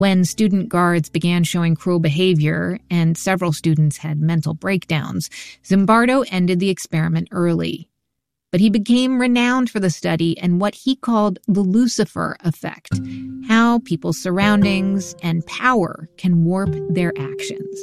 When student guards began showing cruel behavior and several students had mental breakdowns, Zimbardo ended the experiment early. But he became renowned for the study and what he called the Lucifer effect, how people's surroundings and power can warp their actions.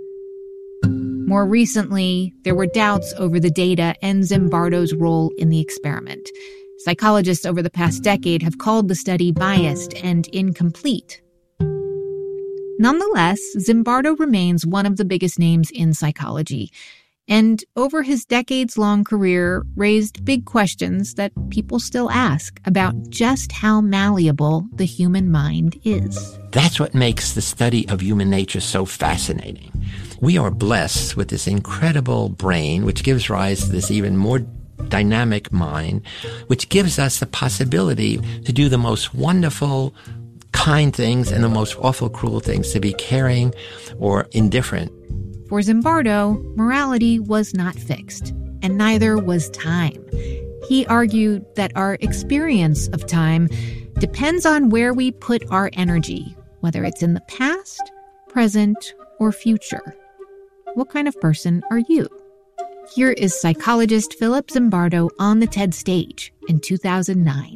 More recently, there were doubts over the data and Zimbardo's role in the experiment. Psychologists over the past decade have called the study biased and incomplete. Nonetheless, Zimbardo remains one of the biggest names in psychology, and over his decades-long career raised big questions that people still ask about just how malleable the human mind is. That's what makes the study of human nature so fascinating. We are blessed with this incredible brain, which gives rise to this even more dynamic mind, which gives us the possibility to do the most wonderful, kind things and the most awful, cruel things, to be caring or indifferent. For Zimbardo, morality was not fixed, and neither was time. He argued that our experience of time depends on where we put our energy, whether it's in the past, present, or future. What kind of person are you? Here is psychologist Philip Zimbardo on the TED stage in 2009.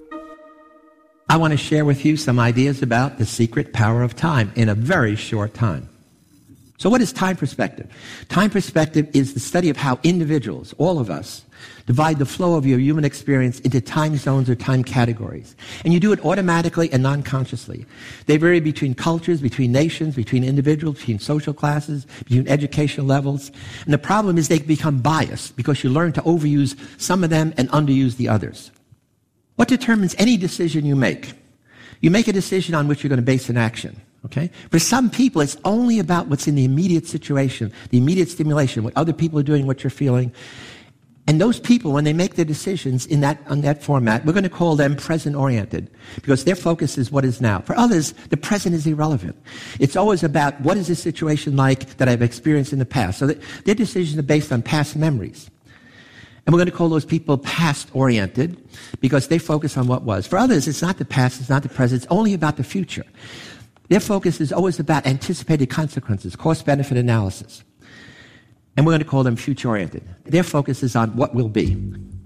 I want to share with you some ideas about the secret power of time in a very short time. So what is time perspective? Time perspective is the study of how individuals, all of us, divide the flow of your human experience into time zones or time categories. And you do it automatically and non-consciously. They vary between cultures, between nations, between individuals, between social classes, between educational levels. And the problem is they become biased because you learn to overuse some of them and underuse the others. What determines any decision you make? You make a decision on which you're going to base an action. Okay? For some people, it's only about what's in the immediate situation, the immediate stimulation, what other people are doing, what you're feeling. And those people, when they make their decisions on that format, we're going to call them present-oriented because their focus is what is now. For others, the present is irrelevant. It's always about what is this situation like that I've experienced in the past. So their decisions are based on past memories. And we're going to call those people past-oriented because they focus on what was. For others, it's not the past, it's not the present, it's only about the future. Their focus is always about anticipated consequences, cost-benefit analysis. And we're going to call them future-oriented. Their focus is on what will be.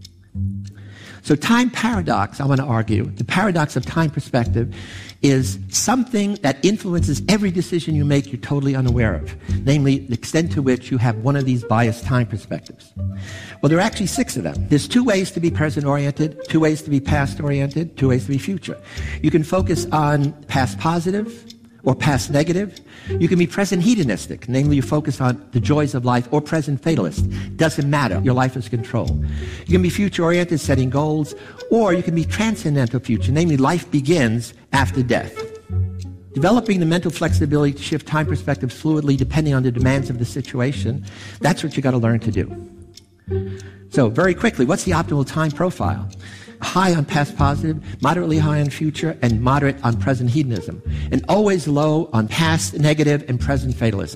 So time paradox, I want to argue, the paradox of time perspective is something that influences every decision you make you're totally unaware of, namely the extent to which you have one of these biased time perspectives. Well, there are actually 6 of them. There's 2 ways to be present-oriented, 2 ways to be past-oriented, 2 ways to be future. You can focus on past positive or past negative. You can be present hedonistic, namely you focus on the joys of life, or present fatalist. Doesn't matter. Your life is control. You can be future-oriented, setting goals, or you can be transcendental future, namely life begins after death. Developing the mental flexibility to shift time perspectives fluidly depending on the demands of the situation, that's what you got to learn to do. So very quickly, what's the optimal time profile? High on past positive, moderately high on future, and moderate on present hedonism, and always low on past negative and present fatalism.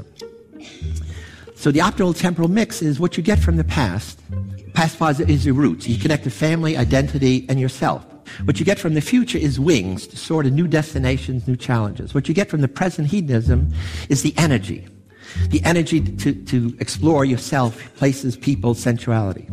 So the optimal temporal mix is what you get from the past. Past positive is your roots. You connect to family, identity, and yourself. What you get from the future is wings to soar to new destinations, new challenges. What you get from the present hedonism is the energy to explore yourself, places, people, sensuality.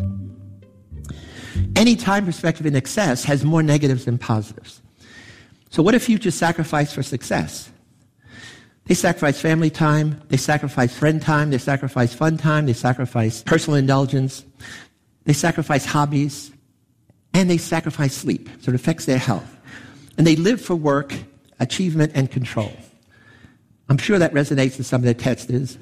Any time perspective in excess has more negatives than positives. So what if futures sacrifice for success? They sacrifice family time, they sacrifice friend time, they sacrifice fun time, they sacrifice personal indulgence, they sacrifice hobbies, and they sacrifice sleep. So it affects their health. And they live for work, achievement, and control. I'm sure that resonates with some of the testers.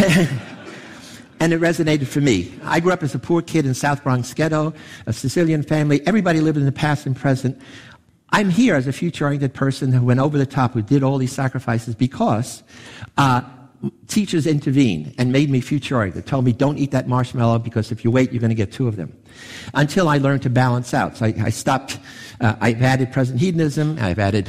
And it resonated for me. I grew up as a poor kid in South Bronx ghetto, a Sicilian family. Everybody lived in the past and present. I'm here as a future-oriented person who went over the top, who did all these sacrifices because teachers intervened and made me future-oriented, told me don't eat that marshmallow because if you wait, you're going to get 2 of them. Until I learned to balance out. So I stopped. I've added present hedonism. I've added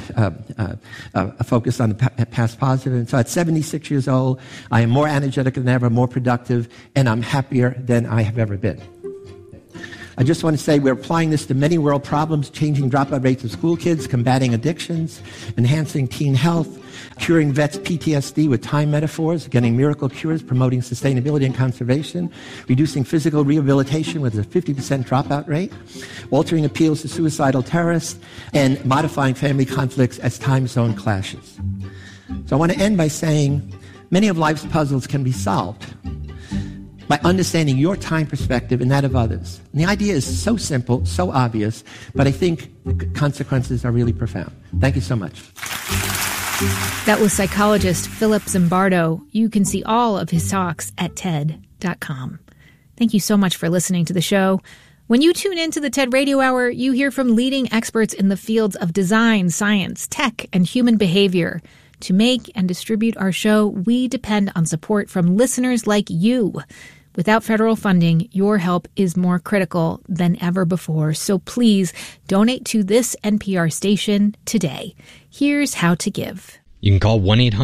a focus on the past positive. And so at 76 years old, I am more energetic than ever, more productive, and I'm happier than I have ever been. I just want to say we're applying this to many world problems, changing dropout rates of school kids, combating addictions, enhancing teen health, curing vets' PTSD with time metaphors, getting miracle cures, promoting sustainability and conservation, reducing physical rehabilitation with a 50% dropout rate, altering appeals to suicidal terrorists, and modifying family conflicts as time zone clashes. So I want to end by saying many of life's puzzles can be solved by understanding your time perspective and that of others. And the idea is so simple, so obvious, but I think the consequences are really profound. Thank you so much. That was psychologist Philip Zimbardo. You can see all of his talks at TED.com. Thank you so much for listening to the show. When you tune into the TED Radio Hour, you hear from leading experts in the fields of design, science, tech, and human behavior. To make and distribute our show, we depend on support from listeners like you. Without federal funding, your help is more critical than ever before. So please donate to this NPR station today. Here's how to give. You can call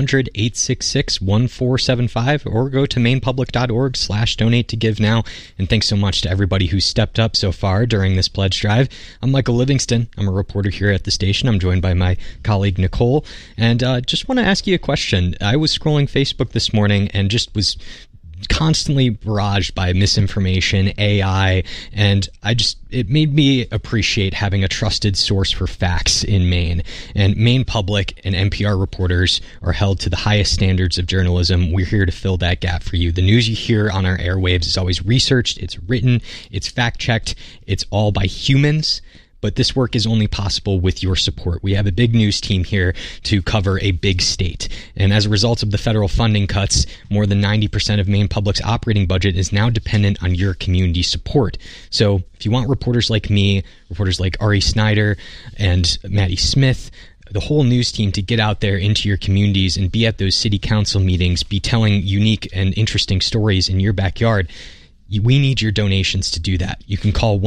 1-800-866-1475 or go to mainpublic.org/donate to give now. And thanks so much to everybody who's stepped up so far during this pledge drive. I'm Michael Livingston. I'm a reporter here at the station. I'm joined by my colleague Nicole. And just want to ask you a question. I was scrolling Facebook this morning and just was constantly barraged by misinformation, AI, and it made me appreciate having a trusted source for facts in Maine. And Maine Public and NPR reporters are held to the highest standards of journalism. We're here to fill that gap for you. The news you hear on our airwaves is always researched, it's written, it's fact-checked, it's all by humans. But this work is only possible with your support. We have a big news team here to cover a big state. And as a result of the federal funding cuts, more than 90% of Maine Public's operating budget is now dependent on your community support. So if you want reporters like me, reporters like Ari Snyder and Maddie Smith, the whole news team to get out there into your communities and be at those city council meetings, be telling unique and interesting stories in your backyard, we need your donations to do that. You can call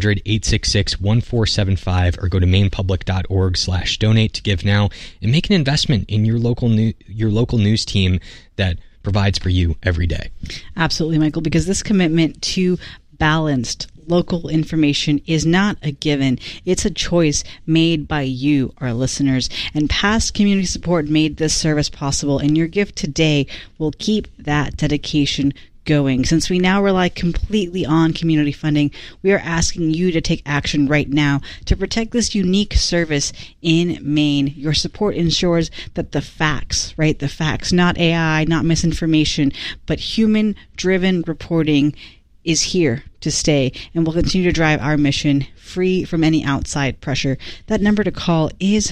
1-800-866-1475 or go to mainpublic.org/donate to give now and make an investment in your local news team that provides for you every day. Absolutely, Michael, because this commitment to balanced local information is not a given. It's a choice made by you, our listeners. And past community support made this service possible, and your gift today will keep that dedication going. Since we now rely completely on community funding, we are asking you to take action right now to protect this unique service in Maine. Your support ensures that the facts, not AI, not misinformation, but human-driven reporting is here to stay and will continue to drive our mission free from any outside pressure. That number to call is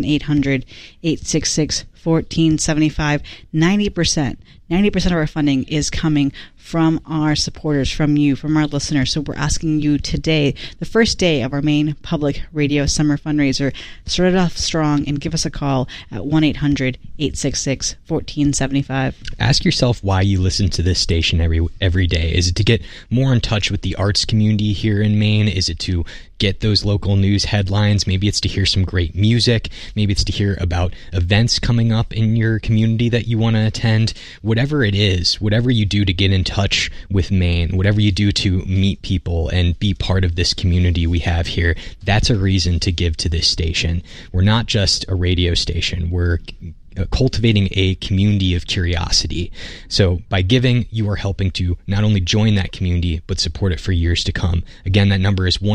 1-800-866-1475. 90% of our funding is coming from our supporters, from you, from our listeners. So we're asking you today, the first day of our Maine Public Radio Summer Fundraiser, start it off strong and give us a call at 1-800-866-1475. Ask yourself why you listen to this station every day. Is it to get more in touch with the arts community here in Maine? Is it to get those local news headlines? Maybe it's to hear some great music. Maybe it's to hear about events coming up in your community that you want to attend. Whatever it is, whatever you do to get in touch with Maine, whatever you do to meet people and be part of this community we have here, that's a reason to give to this station. We're not just a radio station. We're cultivating a community of curiosity. So by giving, you are helping to not only join that community, but support it for years to come. Again, that number is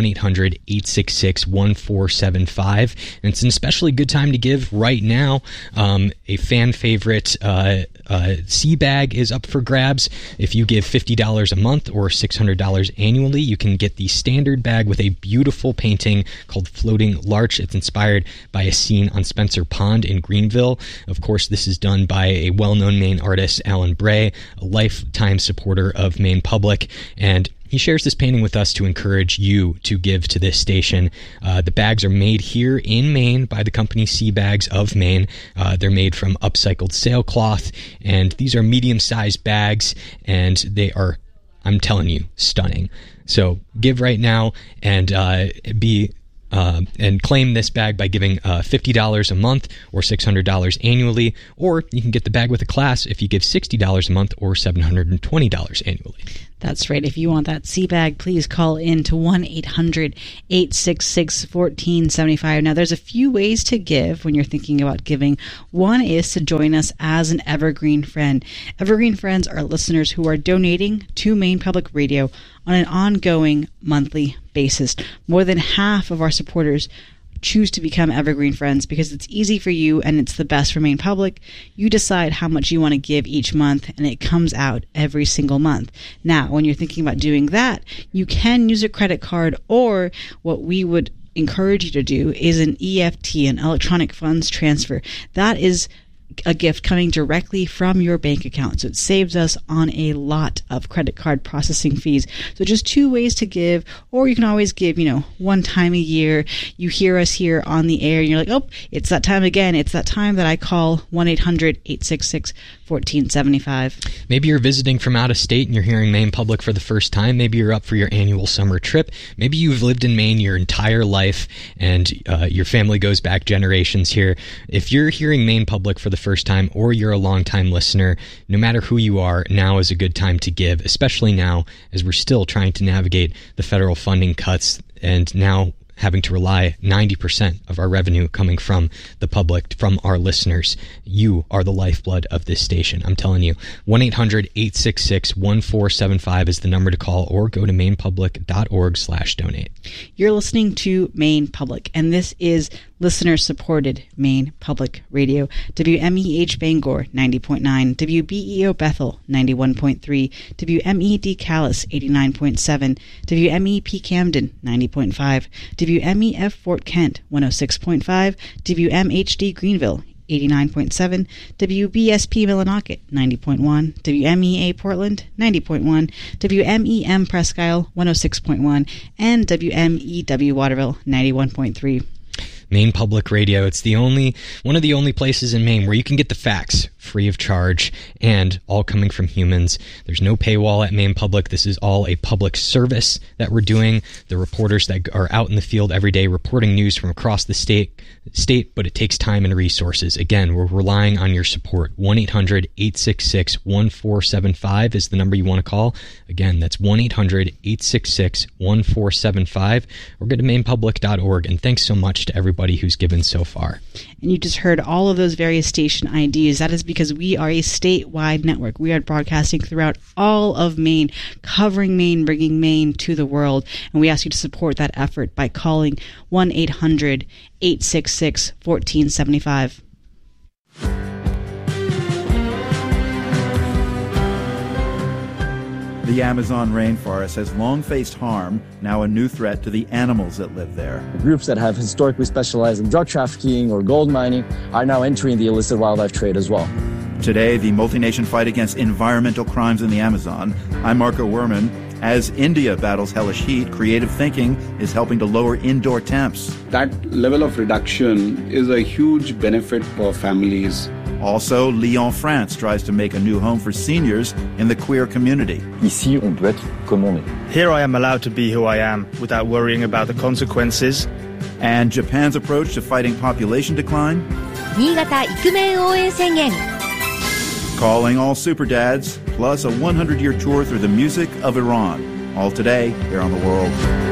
1-800-866-1475. And it's an especially good time to give right now. A fan favorite sea bag is up for grabs. If you give $50 a month or $600 annually, you can get the standard bag with a beautiful painting called Floating Larch. It's inspired by a scene on Spencer Pond in Greenville. Of course, this is done by a well-known Maine artist, Alan Bray, a lifetime supporter of Maine Public, and he shares this painting with us to encourage you to give to this station. The bags are made here in Maine by the company Sea Bags of Maine. They're made from upcycled sailcloth, and these are medium-sized bags, and they are, I'm telling you, stunning. So give right now and and claim this bag by giving $50 a month or $600 annually, or you can get the bag with a class if you give $60 a month or $720 annually. That's right. If you want that sea bag, please call in to 1-800-866-1475. Now, there's a few ways to give when you're thinking about giving. One is to join us as an Evergreen Friend. Evergreen Friends are listeners who are donating to Maine Public Radio on an ongoing monthly basis. More than half of our supporters choose to become Evergreen Friends because it's easy for you and it's the best for Maine Public. You decide how much you want to give each month and it comes out every single month. Now, when you're thinking about doing that, you can use a credit card, or what we would encourage you to do is an EFT, an electronic funds transfer. That is a gift coming directly from your bank account. So it saves us on a lot of credit card processing fees. So just two ways to give, or you can always give, one time a year. You hear us here on the air and you're like, oh, it's that time again. It's that time that I call 1-800-866-1475. Maybe you're visiting from out of state and you're hearing Maine Public for the first time. Maybe you're up for your annual summer trip. Maybe you've lived in Maine your entire life and your family goes back generations here. If you're hearing Maine Public for the first time, or you're a long-time listener, no matter who you are, now is a good time to give, especially now as we're still trying to navigate the federal funding cuts and now having to rely 90% of our revenue coming from the public, from our listeners. You are the lifeblood of this station. I'm telling you. 1-800-866-1475 is the number to call, or go to mainepublic.org/donate. You're listening to Maine Public, and this is listener-supported Maine Public Radio. WMEH Bangor, 90.9. WBEO Bethel, 91.3. WMED Calais, 89.7. WMEP Camden, 90.5. WMEF Fort Kent, 106.5. WMHD Greenville, 89.7, WBSP Millinocket, 90.1, WMEA Portland, 90.1, WMEM Presque Isle, 106.1, and WMEW Waterville, 91.3. Maine Public Radio. It's one of the only places in Maine where you can get the facts free of charge and all coming from humans. There's no paywall at Maine Public. This is all a public service that we're doing. The reporters that are out in the field every day reporting news from across the state, but it takes time and resources. Again, we're relying on your support. 1-800-866-1475 is the number you want to call. Again, that's 1-800-866-1475, or go to mainepublic.org. And thanks so much to everybody who's given so far. And you just heard all of those various station IDs. That is because we are a statewide network. We are broadcasting throughout all of Maine, covering Maine, bringing Maine to the world. And we ask you to support that effort by calling 1-800-866-1475. The Amazon rainforest has long faced harm, now a new threat to the animals that live there. Groups that have historically specialized in drug trafficking or gold mining are now entering the illicit wildlife trade as well. Today, the multi-nation fight against environmental crimes in the Amazon. I'm Marco Werman. As India battles hellish heat, creative thinking is helping to lower indoor temps. That level of reduction is a huge benefit for families. Also, Lyon, France tries to make a new home for seniors in the queer community. Ici, on peut être comme on est. Here I am allowed to be who I am without worrying about the consequences. And Japan's approach to fighting population decline. 新潟イクメン応援宣言. Calling all super dads, plus a 100-year tour through the music of Iran. All today, here on The World.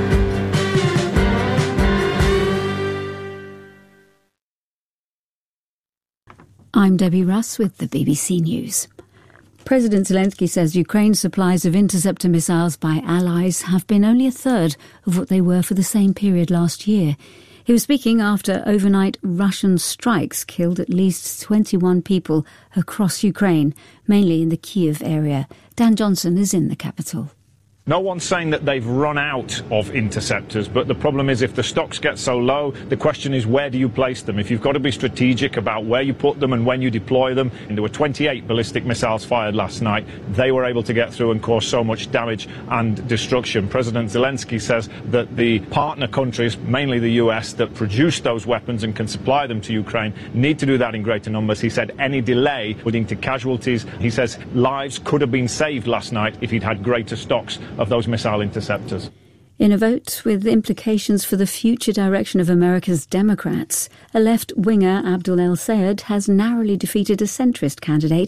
I'm Debbie Russ with the BBC News. President Zelensky says Ukraine's supplies of interceptor missiles by allies have been only a third of what they were for the same period last year. He was speaking after overnight Russian strikes killed at least 21 people across Ukraine, mainly in the Kyiv area. Dan Johnson is in the capital. No one's saying that they've run out of interceptors, but the problem is if the stocks get so low, the question is where do you place them? If you've got to be strategic about where you put them and when you deploy them, and there were 28 ballistic missiles fired last night, they were able to get through and cause so much damage and destruction. President Zelensky says that the partner countries, mainly the US, that produce those weapons and can supply them to Ukraine, need to do that in greater numbers. He said any delay would lead to casualties. He says lives could have been saved last night if he'd had greater stocks of those missile interceptors. In a vote with implications for the future direction of America's Democrats, a left-winger Abdul El-Sayed has narrowly defeated a centrist candidate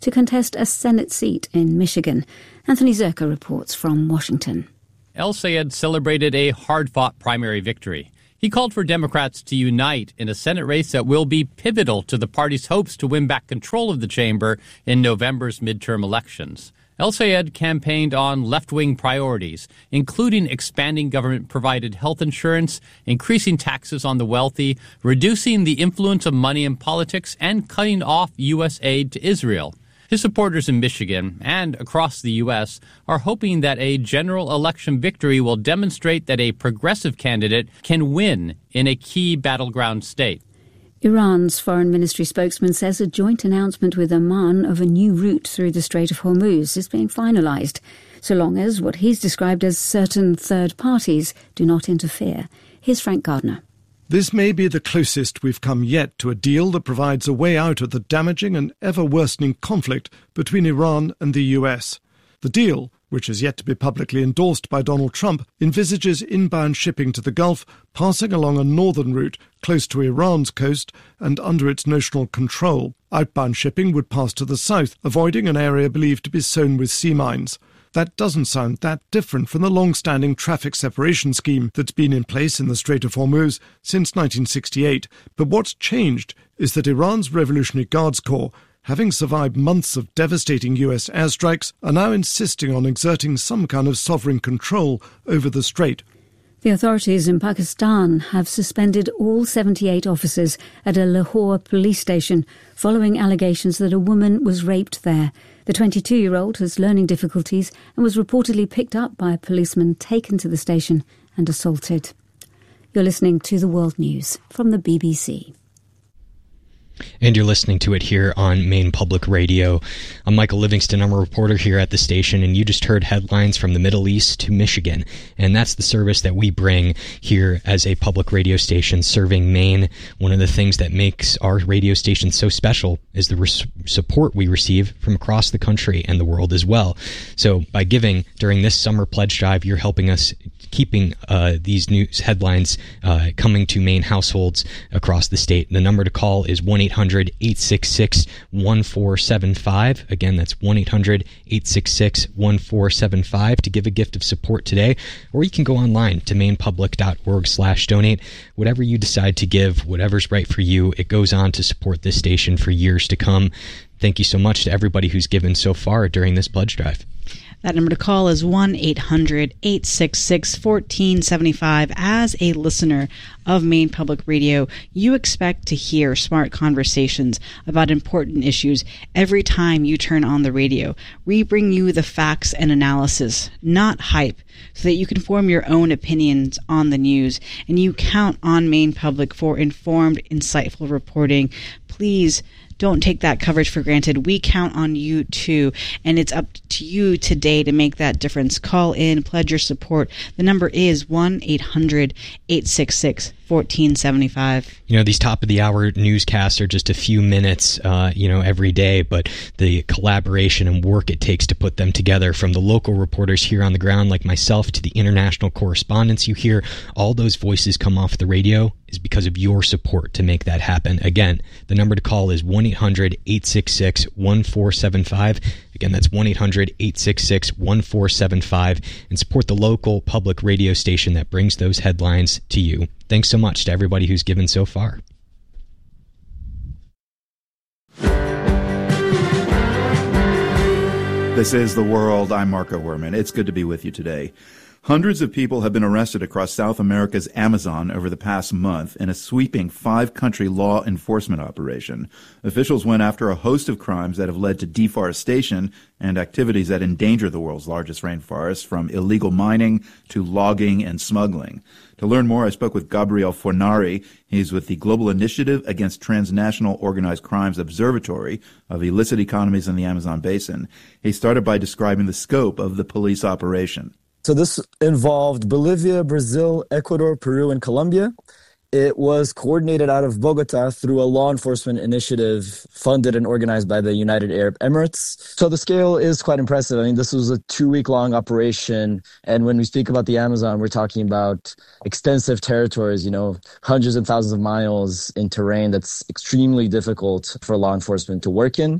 to contest a Senate seat in Michigan. Anthony Zerka reports from Washington. El-Sayed celebrated a hard-fought primary victory. He called for Democrats to unite in a Senate race that will be pivotal to the party's hopes to win back control of the chamber in November's midterm elections. El-Sayed campaigned on left-wing priorities, including expanding government-provided health insurance, increasing taxes on the wealthy, reducing the influence of money in politics, and cutting off U.S. aid to Israel. His supporters in Michigan and across the U.S. are hoping that a general election victory will demonstrate that a progressive candidate can win in a key battleground state. Iran's foreign ministry spokesman says a joint announcement with Oman of a new route through the Strait of Hormuz is being finalised, so long as what he's described as certain third parties do not interfere. Here's Frank Gardner. This may be the closest we've come yet to a deal that provides a way out of the damaging and ever-worsening conflict between Iran and the US. The deal, which is yet to be publicly endorsed by Donald Trump, envisages inbound shipping to the Gulf passing along a northern route close to Iran's coast and under its notional control. Outbound shipping would pass to the south, avoiding an area believed to be sown with sea mines. That doesn't sound that different from the long-standing traffic separation scheme that's been in place in the Strait of Hormuz since 1968. But what's changed is that Iran's Revolutionary Guards Corps, having survived months of devastating US airstrikes, are now insisting on exerting some kind of sovereign control over the strait. The authorities in Pakistan have suspended all 78 officers at a Lahore police station following allegations that a woman was raped there. The 22-year-old has learning difficulties and was reportedly picked up by a policeman, taken to the station and assaulted. You're listening to The World News from the BBC. And you're listening to it here on Maine Public Radio. I'm Michael Livingston. I'm a reporter here at the station, and you just heard headlines from the Middle East to Michigan. And that's the service that we bring here as a public radio station serving Maine. One of the things that makes our radio station so special is the support we receive from across the country and the world as well. So by giving during this summer pledge drive, you're helping us keeping these news headlines coming to Maine households across the state. The number to call is 1-800-866-1475. Again, that's 1-800-866-1475 to give a gift of support today. Or you can go online to mainepublic.org/donate. Whatever you decide to give, whatever's right for you, it goes on to support this station for years to come. Thank you so much to everybody who's given so far during this pledge drive. That number to call is 1-800-866-1475. As a listener of Maine Public Radio, you expect to hear smart conversations about important issues every time you turn on the radio. We bring you the facts and analysis, not hype, so that you can form your own opinions on the news. And you count on Maine Public for informed, insightful reporting. Please don't take that coverage for granted. We count on you too, and it's up to you today to make that difference. Call in, pledge your support. The number is 1-800-866-1475. You know, these top of the hour newscasts are just a few minutes, every day, but the collaboration and work it takes to put them together, from the local reporters here on the ground like myself to the international correspondents you hear, all those voices come off the radio is because of your support to make that happen. Again, the number to call is 1-800-866-1475. Again, that's 1-800-866-1475, and support the local public radio station that brings those headlines to you. Thanks so much to everybody who's given so far. This is The World. I'm Marco Werman. It's good to be with you today. Hundreds of people have been arrested across South America's Amazon over the past month in a sweeping 5-country law enforcement operation. Officials went after a host of crimes that have led to deforestation and activities that endanger the world's largest rainforest, from illegal mining to logging and smuggling. To learn more, I spoke with Gabriel Fornari. He's with the Global Initiative Against Transnational Organized Crimes Observatory of Illicit Economies in the Amazon Basin. He started by describing the scope of the police operation. So this involved Bolivia, Brazil, Ecuador, Peru, and Colombia. It was coordinated out of Bogota through a law enforcement initiative funded and organized by the United Arab Emirates. So the scale is quite impressive. I mean, this was a 2-week-long operation. And when we speak about the Amazon, we're talking about extensive territories, hundreds and thousands of miles in terrain that's extremely difficult for law enforcement to work in.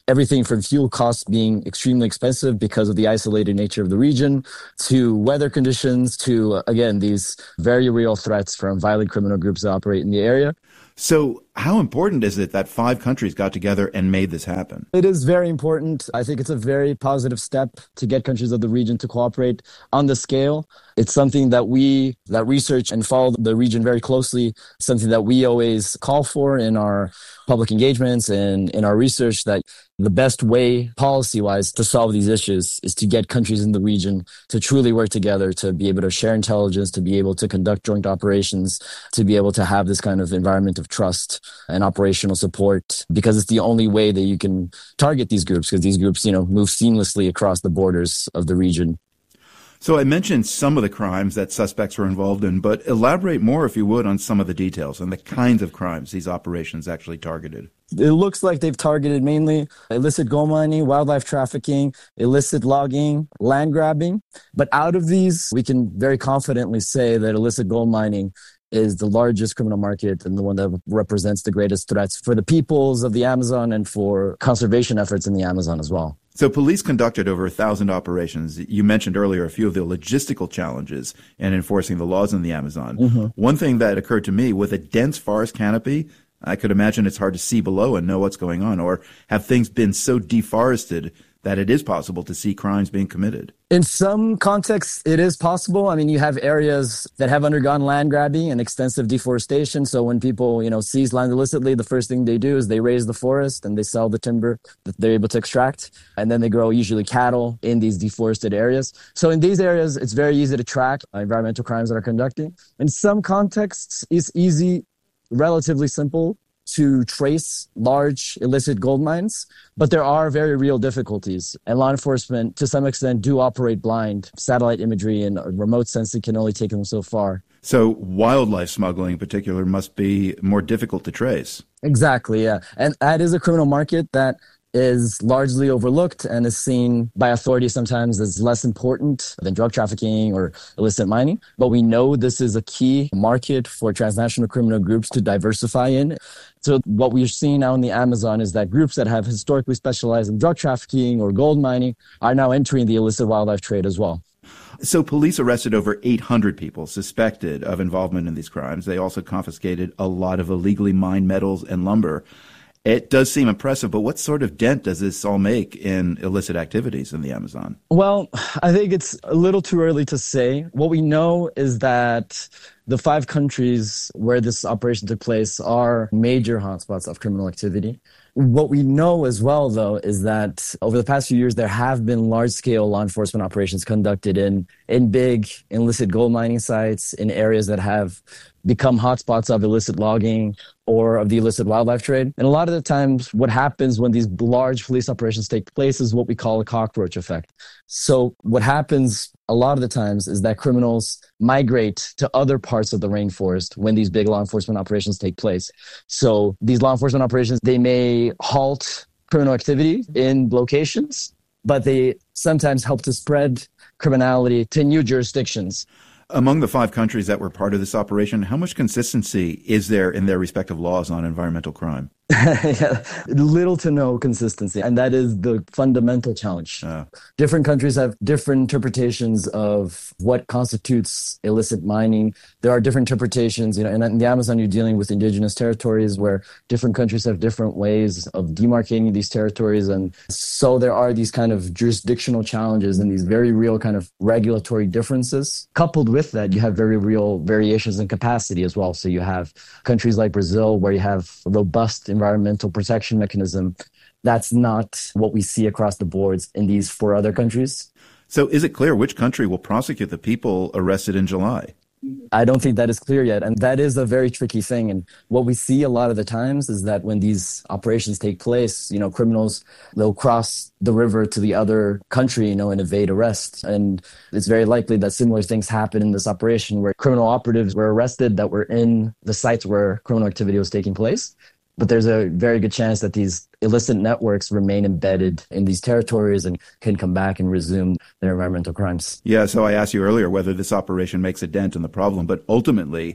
everything from fuel costs being extremely expensive because of the isolated nature of the region, to weather conditions, to, again, these very real threats from violent criminal groups that operate in the area. So how important is it that 5 countries got together and made this happen? It is very important. I think it's a very positive step to get countries of the region to cooperate on the scale. It's something that we that research and follow the region very closely, something that we always call for in our public engagements and in our research, that the best way policy-wise to solve these issues is to get countries in the region to truly work together, to be able to share intelligence, to be able to conduct joint operations, to be able to have this kind of environment of trust and operational support, because it's the only way that you can target these groups, because these groups, move seamlessly across the borders of the region. So I mentioned some of the crimes that suspects were involved in, but elaborate more, if you would, on some of the details and the kinds of crimes these operations actually targeted. It looks like they've targeted mainly illicit gold mining, wildlife trafficking, illicit logging, land grabbing. But out of these, we can very confidently say that illicit gold mining is the largest criminal market and the one that represents the greatest threats for the peoples of the Amazon and for conservation efforts in the Amazon as well. So police conducted over 1,000 operations. You mentioned earlier a few of the logistical challenges in enforcing the laws in the Amazon. Mm-hmm. One thing that occurred to me, with a dense forest canopy, I could imagine it's hard to see below and know what's going on, or have things been so deforested that it is possible to see crimes being committed. In some contexts, it is possible. I mean, you have areas that have undergone land grabbing and extensive deforestation. So when people, seize land illicitly, the first thing they do is they raise the forest and they sell the timber that they're able to extract. And then they grow usually cattle in these deforested areas. So in these areas, it's very easy to track environmental crimes that are conducting. In some contexts, it's easy, relatively simple to trace large illicit gold mines, but there are very real difficulties. And law enforcement, to some extent, do operate blind. Satellite imagery and remote sensing can only take them so far. So wildlife smuggling in particular must be more difficult to trace. Exactly, yeah. And that is a criminal market that is largely overlooked and is seen by authorities sometimes as less important than drug trafficking or illicit mining. But we know this is a key market for transnational criminal groups to diversify in. So what we're seeing now in the Amazon is that groups that have historically specialized in drug trafficking or gold mining are now entering the illicit wildlife trade as well. So police arrested over 800 people suspected of involvement in these crimes. They also confiscated a lot of illegally mined metals and lumber. It does seem impressive, but what sort of dent does this all make in illicit activities in the Amazon? Well, I think it's a little too early to say. What we know is that the 5 countries where this operation took place are major hotspots of criminal activity. What we know as well, though, is that over the past few years, there have been large-scale law enforcement operations conducted in big illicit gold mining sites, in areas that have become hotspots of illicit logging or of the illicit wildlife trade. And a lot of the times what happens when these large police operations take place is what we call a cockroach effect. So what happens a lot of the times is that criminals migrate to other parts of the rainforest when these big law enforcement operations take place. So these law enforcement operations, they may halt criminal activity in locations, but they sometimes help to spread criminality to new jurisdictions. Among the 5 countries that were part of this operation, how much consistency is there in their respective laws on environmental crime? Yeah, little to no consistency. And that is the fundamental challenge. Different countries have different interpretations of what constitutes illicit mining. There are different interpretations, and in the Amazon, you're dealing with indigenous territories where different countries have different ways of demarcating these territories. And so there are these kind of jurisdictional challenges and these very real kind of regulatory differences. Coupled with that, you have very real variations in capacity as well. So you have countries like Brazil where you have a robust environmental protection mechanism. That's not what we see across the boards in these 4 other countries. So is it clear which country will prosecute the people arrested in July? I don't think that is clear yet. And that is a very tricky thing. And what we see a lot of the times is that when these operations take place, criminals, they'll cross the river to the other country, and evade arrest. And it's very likely that similar things happen in this operation where criminal operatives were arrested that were in the sites where criminal activity was taking place. But there's a very good chance that these illicit networks remain embedded in these territories and can come back and resume their environmental crimes. Yeah, so I asked you earlier whether this operation makes a dent in the problem, but ultimately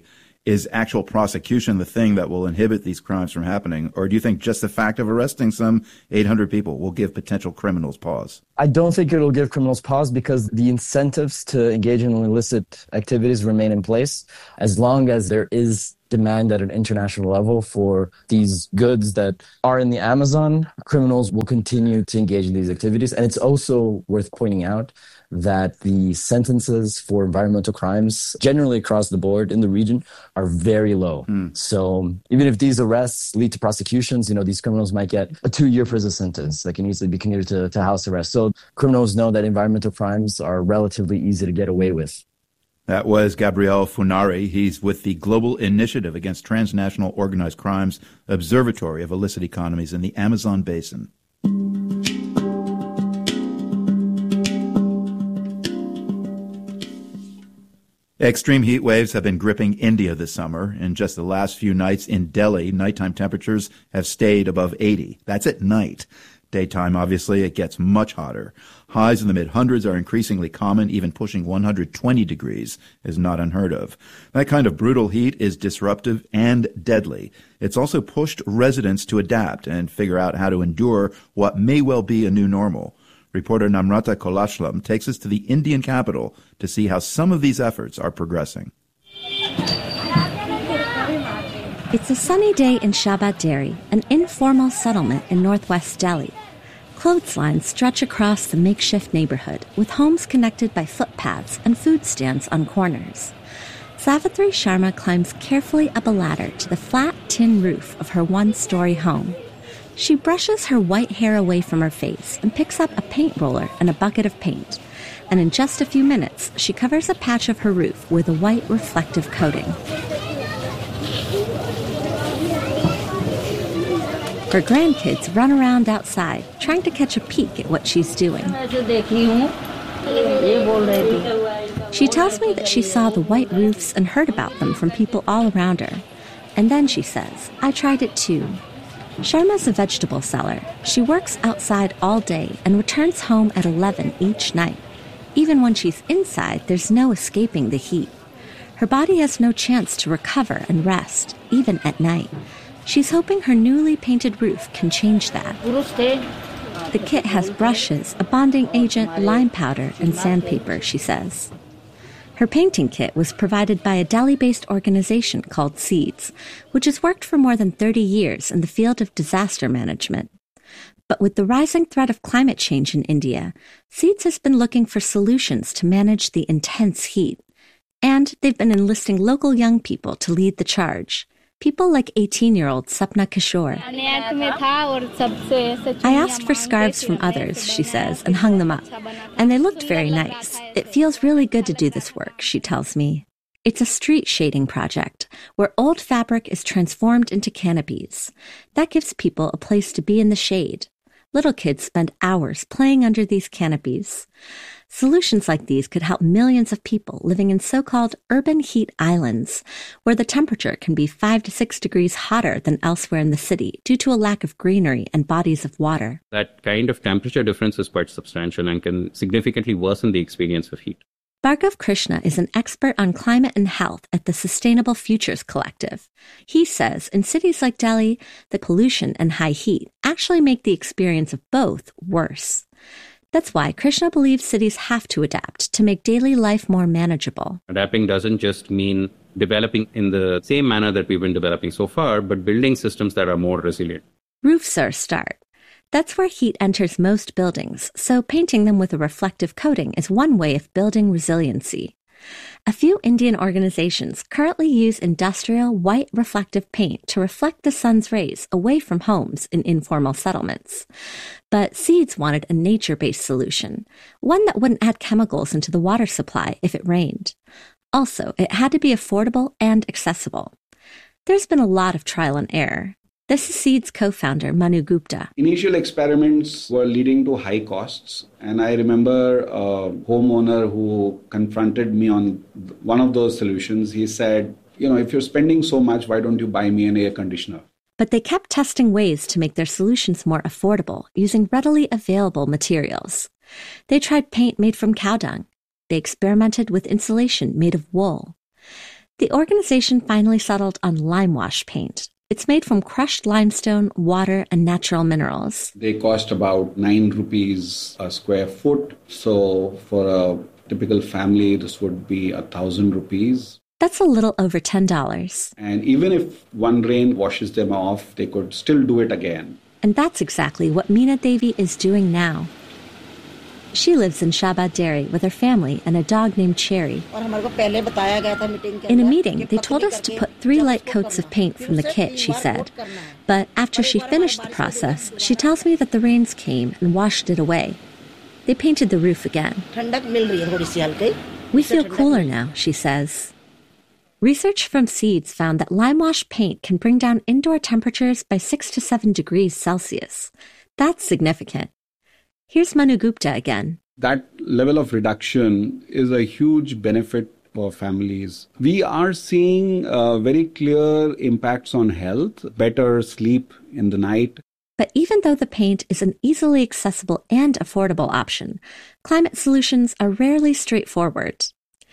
Is actual prosecution the thing that will inhibit these crimes from happening? Or do you think just the fact of arresting some 800 people will give potential criminals pause? I don't think it'll give criminals pause because the incentives to engage in illicit activities remain in place. As long as there is demand at an international level for these goods that are in the Amazon, criminals will continue to engage in these activities. And it's also worth pointing out that the sentences for environmental crimes generally across the board in the region are very low. So even if these arrests lead to prosecutions, these criminals might get a 2-year prison sentence that can easily be commuted to house arrest. So criminals know that environmental crimes are relatively easy to get away with. That was Gabriel Funari. He's with the Global Initiative Against Transnational Organized Crimes Observatory of Illicit Economies in the Amazon Basin. Extreme heat waves have been gripping India this summer. In just the last few nights in Delhi, nighttime temperatures have stayed above 80. That's at night. Daytime, obviously, it gets much hotter. Highs in the mid-hundreds are increasingly common. Even pushing 120 degrees is not unheard of. That kind of brutal heat is disruptive and deadly. It's also pushed residents to adapt and figure out how to endure what may well be a new normal. Reporter Namrata Kolashlam takes us to the Indian capital to see how some of these efforts are progressing. It's a sunny day in Shabad Dairy, an informal settlement in northwest Delhi. Clotheslines stretch across the makeshift neighborhood, with homes connected by footpaths and food stands on corners. Savitri Sharma climbs carefully up a ladder to the flat tin roof of her one-story home. She brushes her white hair away from her face and picks up a paint roller and a bucket of paint. And in just a few minutes, she covers a patch of her roof with a white reflective coating. Her grandkids run around outside, trying to catch a peek at what she's doing. She tells me that she saw the white roofs and heard about them from people all around her. And then she says, I tried it too. Sharma's a vegetable seller. She works outside all day and returns home at 11 each night. Even when she's inside, there's no escaping the heat. Her body has no chance to recover and rest, even at night. She's hoping her newly painted roof can change that. The kit has brushes, a bonding agent, lime powder, and sandpaper, she says. Her painting kit was provided by a Delhi-based organization called Seeds, which has worked for more than 30 years in the field of disaster management. But with the rising threat of climate change in India, Seeds has been looking for solutions to manage the intense heat. And they've been enlisting local young people to lead the charge. People like 18-year-old Sapna Kishore. I asked for scarves from others, she says, and hung them up. And they looked very nice. It feels really good to do this work, she tells me. It's a street shading project where old fabric is transformed into canopies. That gives people a place to be in the shade. Little kids spend hours playing under these canopies. Solutions like these could help millions of people living in so-called urban heat islands, where the temperature can be 5 to 6 degrees hotter than elsewhere in the city due to a lack of greenery and bodies of water. That kind of temperature difference is quite substantial and can significantly worsen the experience of heat. Bhargav Krishna is an expert on climate and health at the Sustainable Futures Collective. He says in cities like Delhi, the pollution and high heat actually make the experience of both worse. That's why Krishna believes cities have to adapt to make daily life more manageable. Adapting doesn't just mean developing in the same manner that we've been developing so far, but building systems that are more resilient. Roofs are a start. That's where heat enters most buildings, so painting them with a reflective coating is one way of building resiliency. A few Indian organizations currently use industrial white reflective paint to reflect the sun's rays away from homes in informal settlements. But Seeds wanted a nature-based solution, one that wouldn't add chemicals into the water supply if it rained. Also, it had to be affordable and accessible. There's been a lot of trial and error. This is Seeds co-founder Manu Gupta. Initial experiments were leading to high costs. And I remember a homeowner who confronted me on one of those solutions. He said, if you're spending so much, why don't you buy me an air conditioner? But they kept testing ways to make their solutions more affordable using readily available materials. They tried paint made from cow dung. They experimented with insulation made of wool. The organization finally settled on limewash paint. It's made from crushed limestone, water, and natural minerals. They cost about 9 rupees a square foot. So for a typical family, this would be 1,000 rupees. That's a little over $10. And even if one rain washes them off, they could still do it again. And that's exactly what Meena Devi is doing now. She lives in Shabad Dairy with her family and a dog named Cherry. In a meeting, they told us to put 3 light coats of paint from the kit, she said. But after she finished the process, she tells me that the rains came and washed it away. They painted the roof again. We feel cooler now, she says. Research from Seeds found that limewash paint can bring down indoor temperatures by 6 to 7 degrees Celsius. That's significant. Here's Manu Gupta again. That level of reduction is a huge benefit for families. We are seeing very clear impacts on health, better sleep in the night. But even though the paint is an easily accessible and affordable option, climate solutions are rarely straightforward.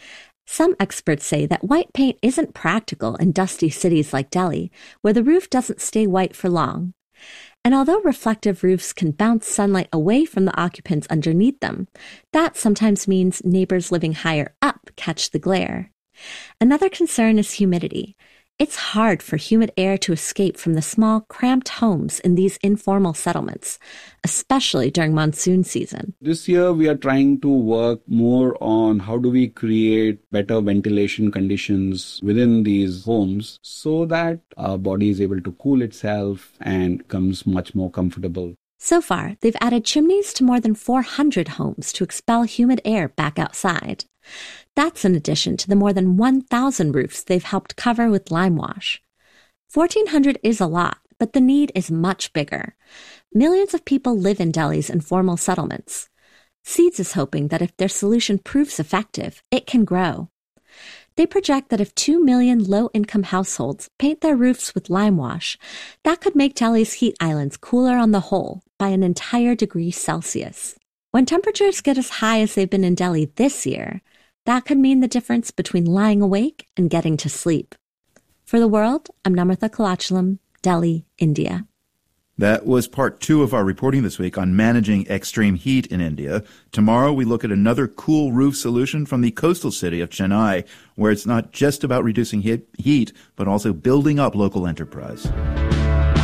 Some experts say that white paint isn't practical in dusty cities like Delhi, where the roof doesn't stay white for long. And although reflective roofs can bounce sunlight away from the occupants underneath them, that sometimes means neighbors living higher up catch the glare. Another concern is humidity. It's hard for humid air to escape from the small, cramped homes in these informal settlements, especially during monsoon season. This year, we are trying to work more on how do we create better ventilation conditions within these homes so that our body is able to cool itself and becomes much more comfortable. So far, they've added chimneys to more than 400 homes to expel humid air back outside. That's in addition to the more than 1,000 roofs they've helped cover with limewash. 1,400 is a lot, but the need is much bigger. Millions of people live in Delhi's informal settlements. Seeds is hoping that if their solution proves effective, it can grow. They project that if 2 million low-income households paint their roofs with limewash, that could make Delhi's heat islands cooler on the whole by an entire degree Celsius. When temperatures get as high as they've been in Delhi this year, that could mean the difference between lying awake and getting to sleep. For The World, I'm Namratha Kalachalam, Delhi, India. That was part 2 of our reporting this week on managing extreme heat in India. Tomorrow we look at another cool roof solution from the coastal city of Chennai, where it's not just about reducing heat, but also building up local enterprise.